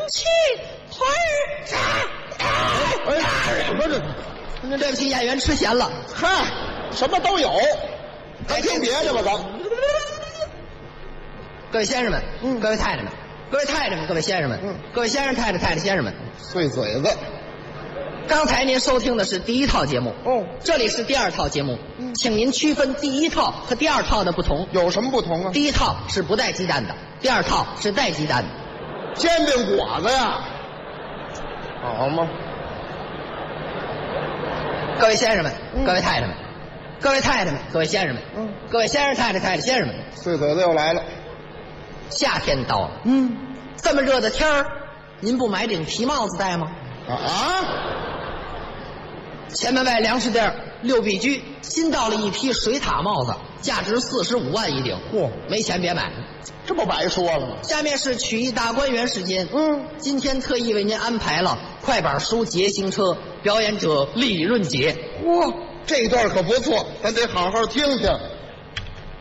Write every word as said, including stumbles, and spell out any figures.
去腿儿。 哎，不是， 对不起，演员吃咸了。 嗨，什么都有，咱听别的吧，咱。 各位先生们， 嗯各位太太们，各位太太们，各位先生们， 嗯各位先生、太太、太太、先生们， 碎嘴子。 刚才您收听的是第一套节目， 哦这里是第二套节目， 嗯请您区分第一套和第二套的不同。 有什么不同啊？ 第一套是不带鸡蛋的，第二套是带鸡蛋的。 煎饼果子呀，好吗？ 各位先生们， 嗯各位太太们，各位太太们，各位先生们， 嗯各位先生、太太、太太、先生们， 碎嘴子又来了。 夏天到了， 嗯这么热的天儿，您不买顶皮帽子戴吗？ 啊， 前门外粮食店六必居新到了一批水獭帽子，价值四十五万一顶。 嚯没钱别买。 这不白说了吗？ 下面是曲艺大观园时间。 嗯， 今天特意为您安排了快板书捷行车，表演者李润杰。 嚯，这段可不错，咱得好好听听。